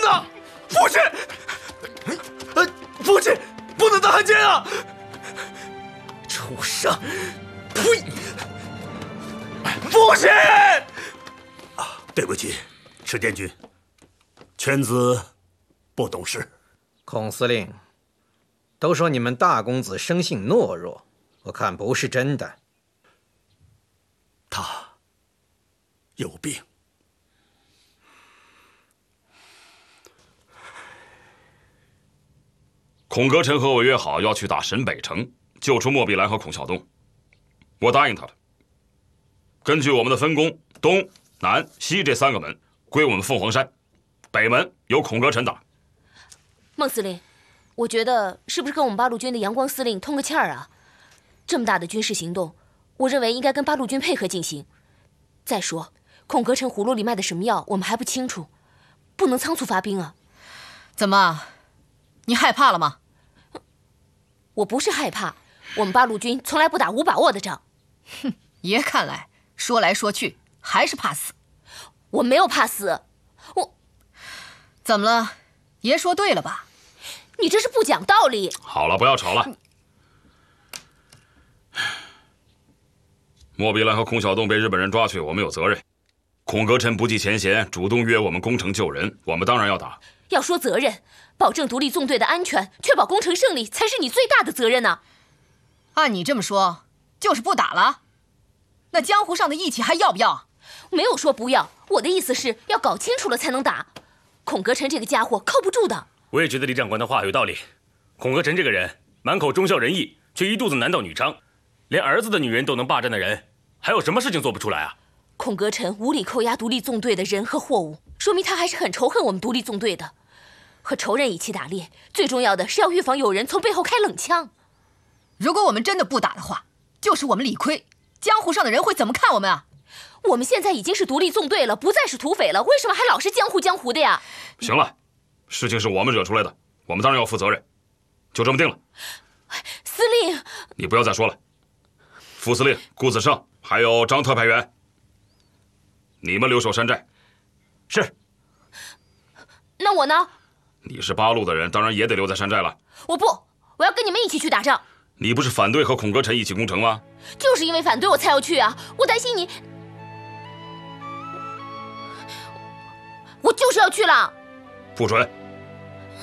的！父亲，父亲，不能当汉奸啊！畜生！呸！父亲！ 对不起，赤殿军，犬子不懂事。 孔司令，都说你们大公子生性懦弱，我看不是真的。 他有病。 孔格臣和我约好要去打沈北城，救出莫碧兰和孔晓东，我答应他了。根据我们的分工，东南西这3个门归我们凤凰山，北门由孔格臣打。 孟司令，我觉得是不是跟我们八路军的阳光司令通个气儿啊？这么大的军事行动，我认为应该跟八路军配合进行。再说，孔格臣葫芦里卖的什么药，我们还不清楚，不能仓促发兵啊。 怎么，你害怕了吗？ 我不是害怕，我们八路军从来不打无把握的仗。 哼，爷看来说来说去还是怕死。 我没有怕死，我怎么了？爷说对了吧？ 你这是不讲道理。 好了，不要吵了。莫碧兰和孔晓东被日本人抓去，我们有责任。孔格臣不计前嫌，主动约我们攻城救人，我们当然要打。 要说责任，保证独立纵队的安全，确保攻城胜利，才是你最大的责任呢。 按你这么说，就是不打了？那江湖上的义气还要不要？ 没有说不要，我的意思是要搞清楚了才能打。孔格臣这个家伙靠不住的。 我也觉得李长官的话有道理。孔格臣这个人满口忠孝仁义，却一肚子男盗女娼，连儿子的女人都能霸占的人，还有什么事情做不出来啊？ 孔格臣无理扣押独立纵队的人和货物，说明他还是很仇恨我们独立纵队的。和仇人一起打猎，最重要的是要预防有人从背后开冷枪。 如果我们真的不打的话，就是我们理亏，江湖上的人会怎么看我们啊？ 我们现在已经是独立纵队了，不再是土匪了，为什么还老是江湖的呀？ 行了，事情是我们惹出来的，我们当然要负责任，就这么定了。 司令， 你不要再说了。副司令顾子胜还有张特派员，你们留守山寨。 是。 那我呢？ 你是八路的人，当然也得留在山寨了。 我不，我要跟你们一起去打仗。 你不是反对和孔格臣一起攻城吗？ 就是因为反对我才要去啊！我担心你，我就是要去了。 不准！